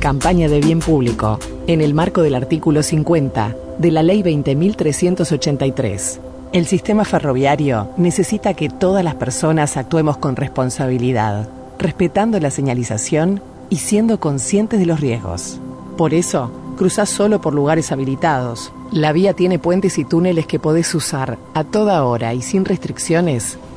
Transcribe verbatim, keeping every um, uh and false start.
Campaña de bien público, en el marco del artículo cincuenta de la Ley veinte mil trescientos ochenta y tres. El sistema ferroviario necesita que todas las personas actuemos con responsabilidad, respetando la señalización y siendo conscientes de los riesgos. Por eso, cruzás solo por lugares habilitados. La vía tiene puentes y túneles que podés usar a toda hora y sin restricciones